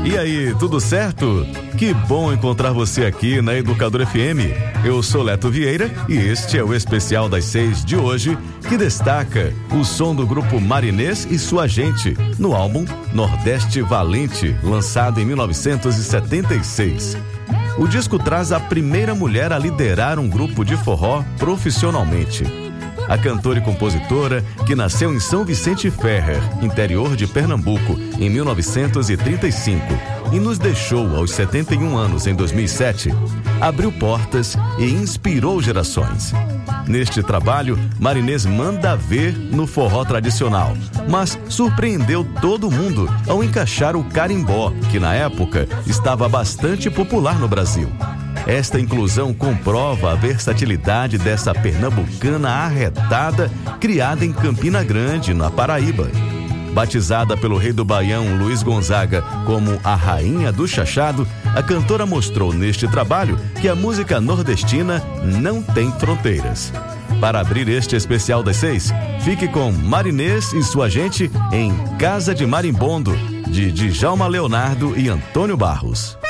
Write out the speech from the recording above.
E aí, tudo certo? Que bom encontrar você aqui na Educadora FM. Eu sou Leto Vieira e este é o especial das 6 de hoje, que destaca o som do grupo Marinês e Sua Gente, no álbum Nordeste Valente, lançado em 1976. O disco traz a primeira mulher a liderar um grupo de forró profissionalmente. A cantora e compositora, que nasceu em São Vicente Ferrer, interior de Pernambuco, em 1935, e nos deixou aos 71 anos em 2007, abriu portas e inspirou gerações. Neste trabalho, Marinês manda ver no forró tradicional, mas surpreendeu todo mundo ao encaixar o carimbó, que na época estava bastante popular no Brasil. Esta inclusão comprova a versatilidade dessa pernambucana arretada, criada em Campina Grande, na Paraíba. Batizada pelo rei do Baião, Luiz Gonzaga, como a rainha do chachado, a cantora mostrou neste trabalho que a música nordestina não tem fronteiras. Para abrir este especial das 6, fique com Marinês e Sua Gente em Casa de Marimbondo, de Djalma Leonardo e Antônio Barros.